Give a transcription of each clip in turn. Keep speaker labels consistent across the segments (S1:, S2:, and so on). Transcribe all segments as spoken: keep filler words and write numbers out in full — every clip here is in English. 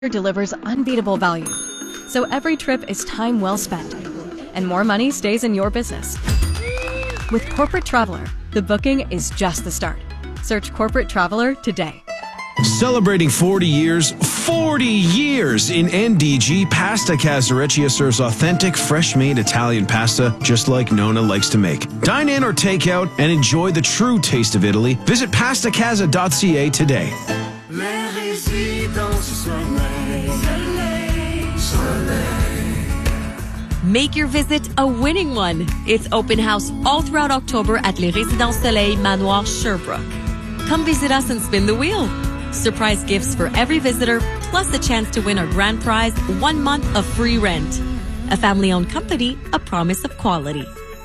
S1: delivers unbeatable value. So every trip is time well spent, and more money stays in your business. With Corporate Traveler, the booking is just the start. Search Corporate Traveler today.
S2: Celebrating forty years, forty years in N D G, Pasta Casa Recchia serves authentic, fresh-made Italian pasta just like Nona likes to make. Dine in or take out and enjoy the true taste of Italy. Visit pasta casa dot c a today.
S3: Make your visit a winning one. It's open house all throughout October at Les Résidences Soleil Manoir Sherbrooke. Come visit us and spin the wheel. Surprise gifts for every visitor, plus a chance to win our grand prize, one month of free rent. A family-owned company, a promise of quality.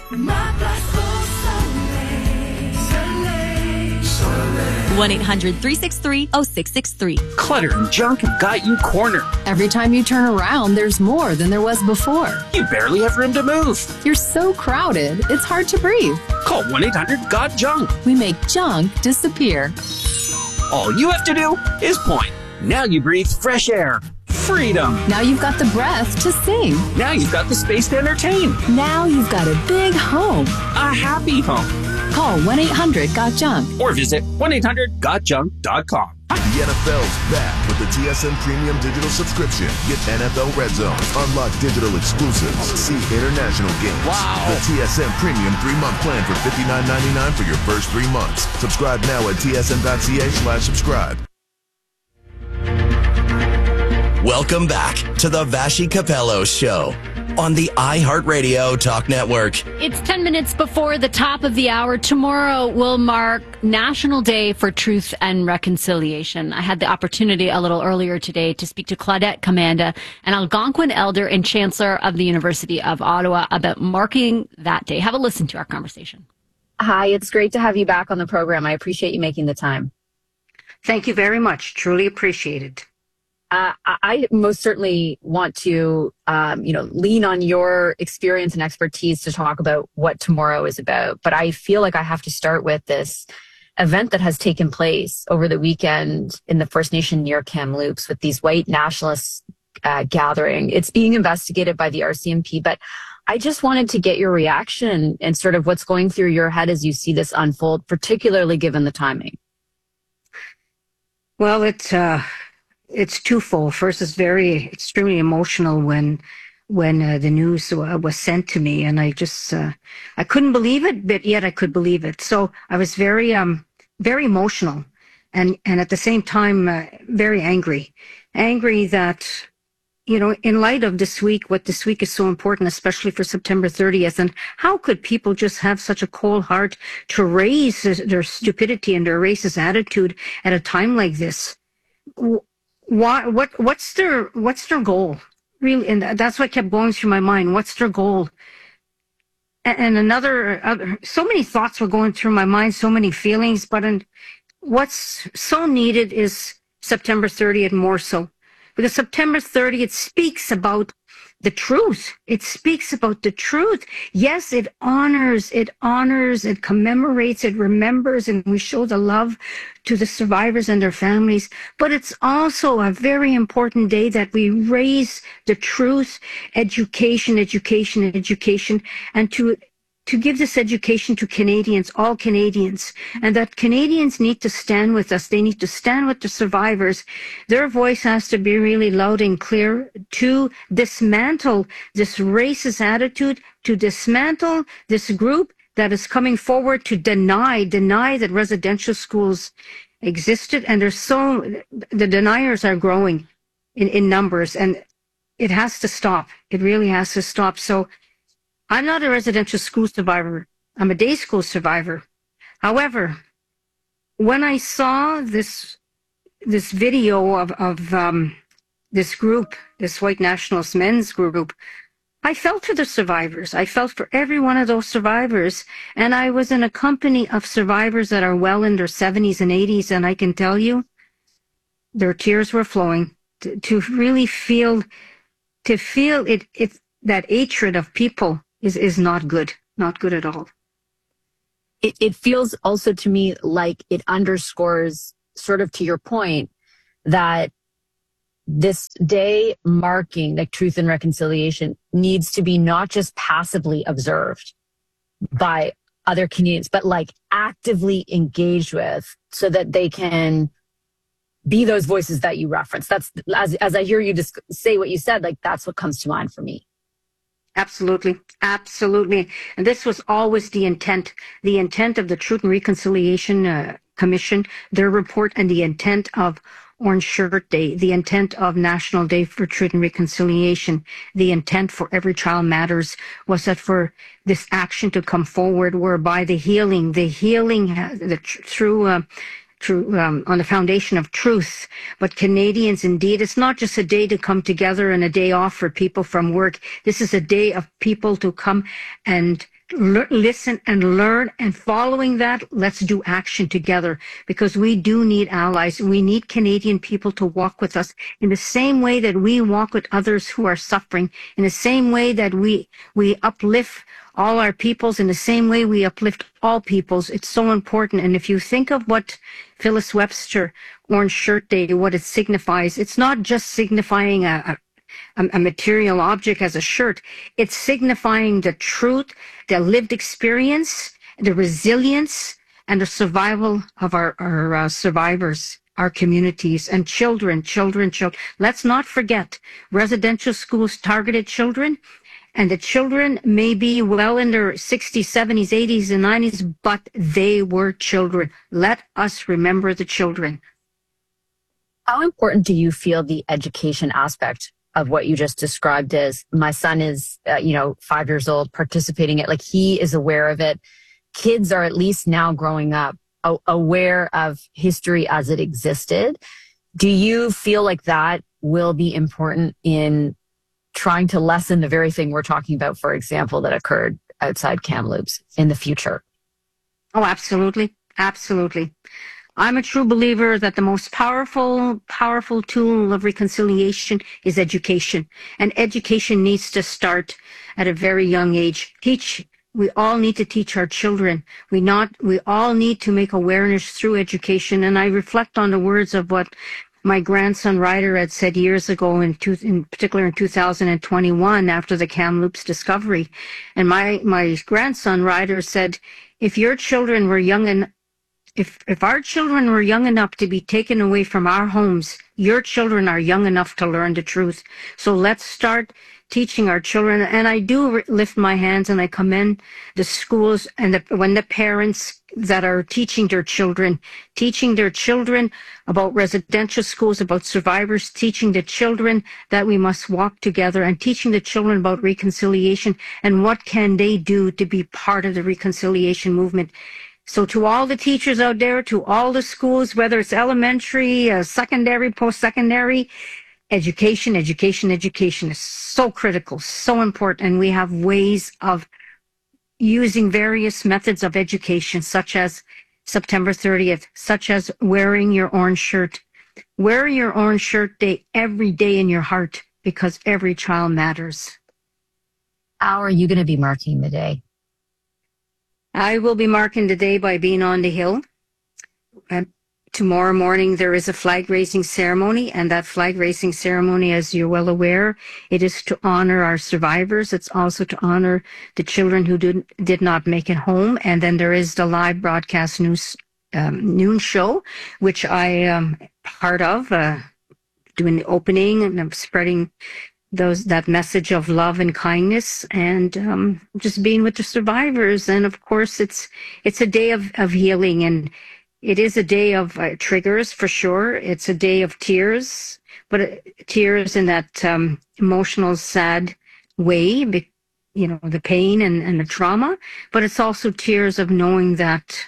S3: one eight hundred, three six three, oh six six three.
S4: Clutter and junk have got you cornered.
S5: Every time you turn around, there's more than there was before.
S4: You barely have room to move.
S5: You're so crowded, it's hard to breathe.
S4: Call one eight hundred, G O T junk.
S5: We make junk disappear.
S4: All you have to do is point. Now you breathe fresh air. Freedom.
S5: Now you've got the breath to sing.
S4: Now you've got the space to entertain.
S5: Now you've got a big home.
S4: A happy home.
S5: Call one eight hundred, G O T junk.
S4: Or visit one eight hundred, G O T junk dot com.
S6: The N F L's back with the T S N Premium Digital Subscription. Get N F L Red Zone, unlock digital exclusives, see international games.
S4: Wow.
S6: The T S N Premium three-month plan for fifty-nine ninety-nine for your first three months. Subscribe now at T S N dot C A slash subscribe.
S7: Welcome back to the Vashi Capello Show on the iHeartRadio Talk Network.
S8: It's ten minutes before the top of the hour. Tomorrow will mark National Day for Truth and Reconciliation. I had the opportunity a little earlier today to speak to Claudette Commanda, an Algonquin elder and chancellor of the University of Ottawa, about marking that day. Have a listen to our conversation.
S9: Hi, it's great to have you back on the program. I appreciate you making the time.
S10: Thank you very much. Truly appreciate it.
S9: Uh, I most certainly want to, um, you know, lean on your experience and expertise to talk about what tomorrow is about. But I feel like I have to start with this event that has taken place over the weekend in the First Nation near Kamloops with these white nationalists uh, gathering. It's being investigated by the R C M P, but I just wanted to get your reaction and sort of what's going through your head as you see this unfold, particularly given the timing.
S10: Well, it's uh, it's twofold. First, it's very extremely emotional when when uh, the news uh, was sent to me, and I just uh, I couldn't believe it, but yet I could believe it. So I was very um very emotional, and and at the same time uh, very angry, angry that, you know, in light of this week, what this week is so important, especially for September thirtieth, and how could people just have such a cold heart to raise their stupidity and their racist attitude at a time like this? Why, what, what's their, what's their goal? Really, and that's what kept going through my mind. What's their goal? And, and another, other, so many thoughts were going through my mind, so many feelings, but in, what's so needed is September thirtieth more so. Because September thirtieth speaks about the truth. It speaks about the truth. Yes, it honors, it honors, it commemorates, it remembers, and we show the love to the survivors and their families. But it's also a very important day that we raise the truth, education, education, education, and to to give this education to Canadians, all Canadians, and that Canadians need to stand with us. They need to stand with the survivors. Their voice has to be really loud and clear to dismantle this racist attitude, to dismantle this group that is coming forward to deny, deny that residential schools existed. And there's so, the deniers are growing in, in numbers, and it has to stop. It really has to stop. So I'm not a residential school survivor. I'm a day school survivor. However, when I saw this this video of, of um, this group, this white nationalist men's group, I felt for the survivors. I felt for every one of those survivors. And I was in a company of survivors that are well in their seventies and eighties. And I can tell you, their tears were flowing to, to really feel, to feel it, it, that hatred of people is is not good, not good at all.
S9: It, it feels also to me like it underscores, sort of to your point, that this day marking like truth and reconciliation needs to be not just passively observed by other Canadians, but like actively engaged with so that they can be those voices that you reference. That's as, as I hear you just say what you said, like that's what comes to mind for me.
S10: Absolutely. Absolutely. And this was always the intent, the intent of the Truth and Reconciliation uh, Commission, their report, and the intent of Orange Shirt Day, the intent of National Day for Truth and Reconciliation, the intent for Every Child Matters was that for this action to come forward, whereby the healing, the healing uh, the tr- through uh, True, um, on the foundation of truth. But Canadians, indeed, it's not just a day to come together and a day off for people from work. This is a day of people to come and l- listen and learn. And following that, let's do action together, because we do need allies. We need Canadian people to walk with us in the same way that we walk with others who are suffering, in the same way that we we uplift all our peoples, in the same way we uplift all peoples. It's so important. And if you think of what Phyllis Webster, Orange Shirt Day, what it signifies, it's not just signifying a, a, a material object as a shirt. It's signifying the truth, the lived experience, the resilience, and the survival of our, our uh, survivors, our communities, and children, children, children. Let's not forget, residential schools targeted children. And the children may be well in their sixties, seventies, eighties, and nineties, but they were children. Let us remember the children.
S9: How important do you feel the education aspect of what you just described is? My son is, uh, you know, five years old, participating in it. Like, he is aware of it. Kids are at least now growing up a- aware of history as it existed. Do you feel like that will be important in trying to lessen the very thing we're talking about, for example, that occurred outside Kamloops in the future?
S10: Oh, absolutely. Absolutely. I'm a true believer that the most powerful, powerful tool of reconciliation is education. And education needs to start at a very young age. Teach, we all need to teach our children. We not, we all need to make awareness through education. And I reflect on the words of what my grandson Ryder had said years ago, in, two, in particular in two thousand twenty-one, after the Kamloops discovery. And my, my grandson Ryder said, if your children were young and if, if our children were young enough to be taken away from our homes, your children are young enough to learn the truth. So let's start teaching our children. And I do lift my hands and I commend the schools and the, when the parents that are teaching their children, teaching their children about residential schools, about survivors, teaching the children that we must walk together, and teaching the children about reconciliation and what can they do to be part of the reconciliation movement. So to all the teachers out there, to all the schools, whether it's elementary, uh, secondary, post-secondary, education, education, education is so critical, so important. And we have ways of using various methods of education, such as September thirtieth, such as wearing your orange shirt. Wear your orange shirt day every day in your heart, because every child matters.
S9: How are you going to be marking the day?
S10: I will be marking the day by being on the Hill. Uh, tomorrow morning, there is a flag raising ceremony, and that flag raising ceremony, as you're well aware, it is to honor our survivors. It's also to honor the children who did, did not make it home. And then there is the live broadcast news um, noon show, which I am part of, uh, doing the opening and I'm spreading those that message of love and kindness, and um, just being with the survivors. And of course, it's it's a day of, of healing, and it is a day of uh, triggers for sure. It's a day of tears, but uh, tears in that um, emotional, sad way, be, you know, the pain and, and the trauma. But it's also tears of knowing that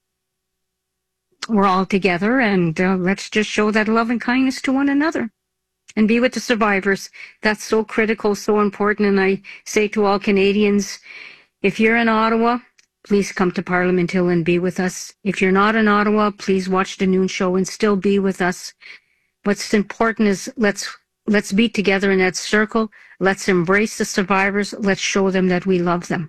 S10: we're all together, and uh, let's just show that love and kindness to one another. And be with the survivors. That's so critical, so important. And I say to all Canadians, if you're in Ottawa, please come to Parliament Hill and be with us. If you're not in Ottawa, please watch the noon show and still be with us. What's important is let's let's be together in that circle. Let's embrace the survivors. Let's show them that we love them.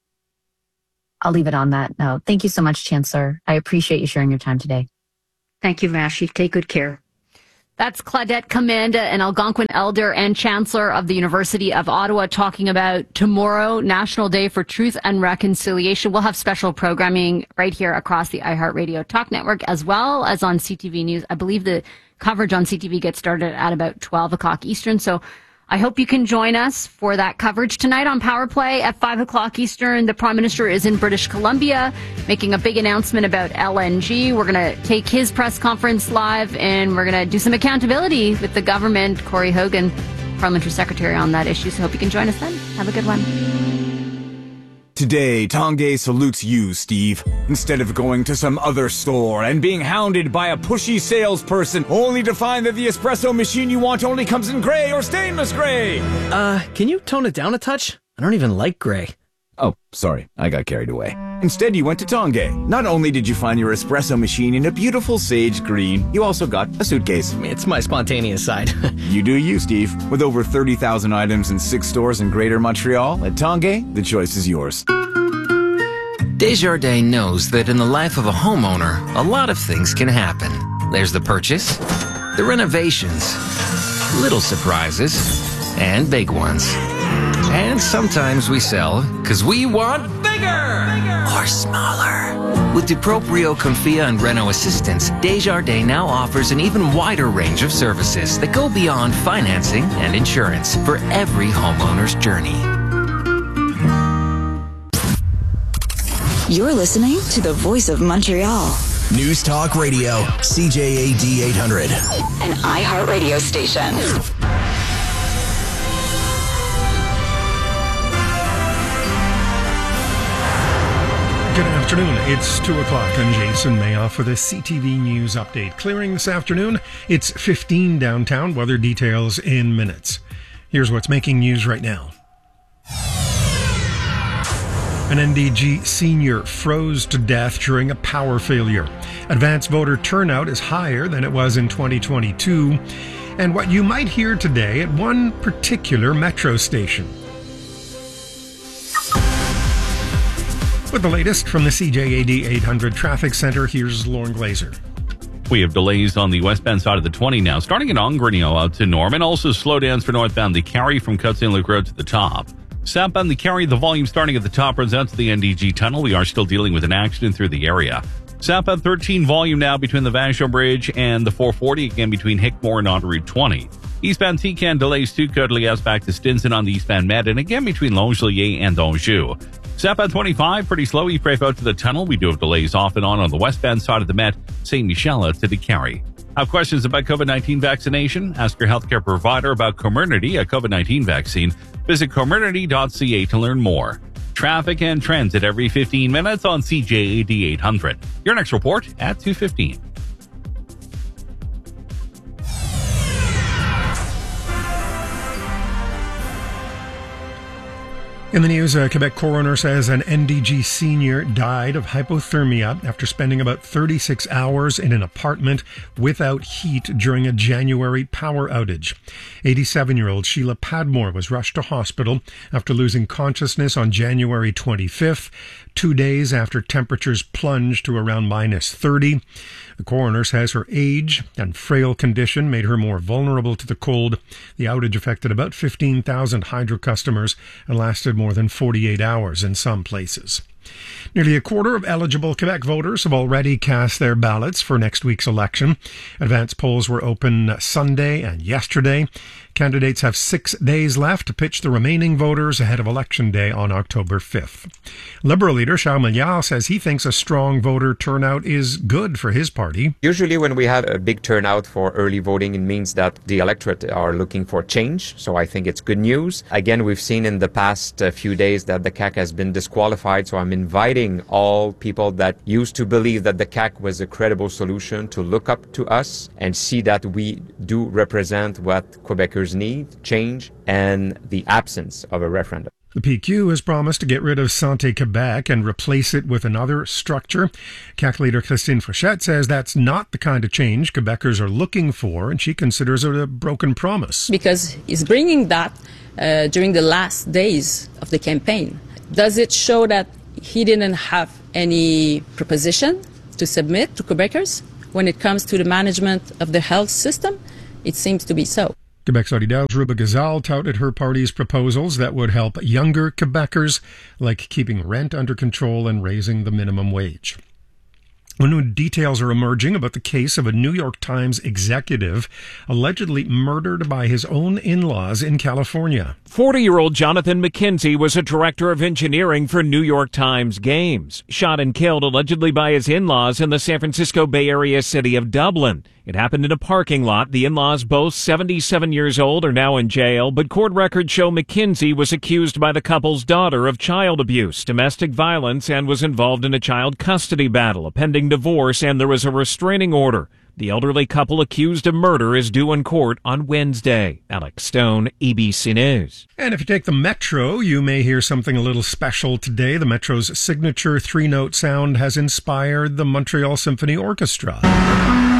S9: I'll leave it on that note. Thank you so much, Chancellor. I appreciate you sharing your time today.
S10: Thank you, Vashi. Take good care.
S8: That's Claudette Commanda, an Algonquin elder and chancellor of the University of Ottawa, talking about tomorrow, National Day for Truth and Reconciliation. We'll have special programming right here across the iHeartRadio Talk Network, as well as on C T V News. I believe the coverage on C T V gets started at about twelve o'clock Eastern. So I hope you can join us for that coverage tonight on Power Play at five o'clock Eastern. The Prime Minister is in British Columbia making a big announcement about L N G. We're going to take his press conference live, and we're going to do some accountability with the government. Corey Hogan, Parliamentary Secretary, on that issue. So hope you can join us then. Have a good one.
S11: Today, Tanguay salutes you, Steve. Instead of going to some other store and being hounded by a pushy salesperson only to find that the espresso machine you want only comes in gray or stainless gray.
S12: Uh, can you tone it down a touch? I don't even like gray.
S11: Oh, sorry. I got carried away. Instead, you went to Tanguay. Not only did you find your espresso machine in a beautiful sage green, you also got a suitcase.
S12: It's my spontaneous side.
S11: You do you, Steve. With over thirty thousand items in six stores in Greater Montreal, at Tanguay, the choice is yours.
S13: Desjardins knows that in the life of a homeowner, a lot of things can happen. There's the purchase, the renovations, little surprises, and big ones. And sometimes we sell because we want bigger, bigger or smaller. With DuProprio, Confia, and Reno Assistance, Desjardins now offers an even wider range of services that go beyond financing and insurance for every homeowner's journey.
S14: You're listening to the Voice of Montreal.
S7: News Talk Radio, C J A D eight hundred.
S14: An iHeartRadio station.
S15: Good afternoon. It's two o'clock. I'm Jason Mayoff with a C T V News update. Clearing this afternoon. It's fifteen downtown. Weather details in minutes. Here's what's making news right now. An N D G senior froze to death during a power failure. Advanced voter turnout is higher than it was in twenty twenty-two. And what you might hear today at one particular metro station. With the latest from the C J A D eight hundred Traffic Center, here's Lauren Glazer.
S16: We have delays on the westbound side of the twenty now, starting at Ongrenio out to Norman. Also slowdowns for northbound the Carry from Cut Saint Luc Road to the top. Southbound the Carry, the volume starting at the top runs out to the N D G tunnel. We are still dealing with an accident through the area. Southbound thirteen volume now between the Vashon Bridge and the four forty, again between Hickmore and on Route twenty. Eastbound T C A N delays to Côte-Liesse back to Stinson on the eastbound Med, and again between Longueuil and Anjou. Southbound twenty-five, pretty slow. Ypres out to the tunnel. We do have delays off and on on the westbound side of the Met, Saint Michel to the Carry. Have questions about COVID nineteen vaccination? Ask your healthcare provider about Comirnaty, a COVID nineteen vaccine. Visit comirnaty dot c a to learn more. Traffic and trends at every fifteen minutes on C J A D eight hundred. Your next report at two fifteen.
S15: In the news, a Quebec coroner says an N D G senior died of hypothermia after spending about thirty-six hours in an apartment without heat during a January power outage. eighty-seven-year-old Sheila Padmore was rushed to hospital after losing consciousness on January twenty-fifth, two days after temperatures plunged to around minus thirty. The coroner says her age and frail condition made her more vulnerable to the cold. The outage affected about fifteen thousand hydro customers and lasted more than forty-eight hours in some places. Nearly a quarter of eligible Quebec voters have already cast their ballots for next week's election. Advance polls were open Sunday and yesterday. Candidates have six days left to pitch the remaining voters ahead of Election Day on October fifth. Liberal leader Charles Milliard says he thinks a strong voter turnout is good for his party.
S17: Usually when we have a big turnout for early voting, it means that the electorate are looking for change. So I think it's good news. Again, we've seen in the past few days that the C A Q has been disqualified. So I'm inviting all people that used to believe that the C A Q was a credible solution to look up to us and see that we do represent what Quebecers need, change, and the absence of a referendum.
S15: The P Q has promised to get rid of Santé Québec and replace it with another structure. C A Q leader Christine Fréchette says that's not the kind of change Quebecers are looking for, and she considers it a broken promise.
S18: Because he's bringing that uh, during the last days of the campaign. Does it show that he didn't have any proposition to submit to Quebecers when it comes to the management of the health system? it seems to be so.
S15: Quebec's Audie Dow's Ruba Gazal touted her party's proposals that would help younger Quebecers, like keeping rent under control and raising the minimum wage. When new details are emerging about the case of a New York Times executive allegedly murdered by his own in-laws in California.
S19: forty-year-old Jonathan McKenzie was a director of engineering for New York Times Games, shot and killed allegedly by his in-laws in the San Francisco Bay Area city of Dublin. It happened in a parking lot. The in-laws, both seventy-seven years old, are now in jail, but court records show McKenzie was accused by the couple's daughter of child abuse, domestic violence, and was involved in a child custody battle, a pending divorce, and there was a restraining order. The elderly couple accused of murder is due in court on Wednesday. Alex Stone, A B C News.
S15: And if you take the Metro, you may hear something a little special today. The Metro's signature three-note sound has inspired the Montreal Symphony Orchestra.